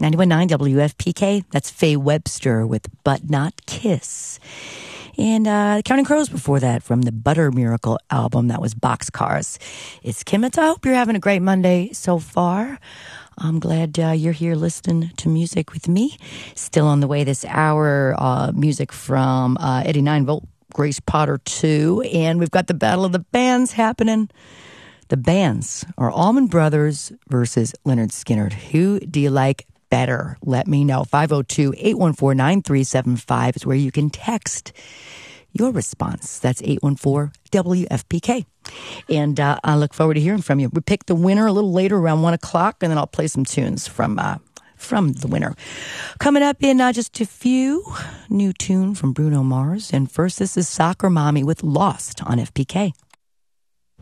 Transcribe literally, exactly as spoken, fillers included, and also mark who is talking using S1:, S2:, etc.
S1: ninety-one point nine W F P K. That's Faye Webster with But Not Kiss. And uh, Counting Crows before that from the Butter Miracle album. That was Boxcars. It's Kimmett. I hope you're having a great Monday so far. I'm glad uh, you're here listening to music with me. Still on the way this hour, uh, music from uh, Eddie nine volt, Grace Potter two. And we've got the Battle of the Bands happening. The bands are Allman Brothers versus Lynyrd Skynyrd. Who do you like better? Let me know. five oh two, eight one four, nine three seven five is where you can text your response. That's eight one four W F P K. And uh, I look forward to hearing from you. We pick the winner a little later around one o'clock, and then I'll play some tunes from uh, from the winner. Coming up in uh, just a few, new tune from Bruno Mars. And first, this is Soccer Mommy with Lost on F P K.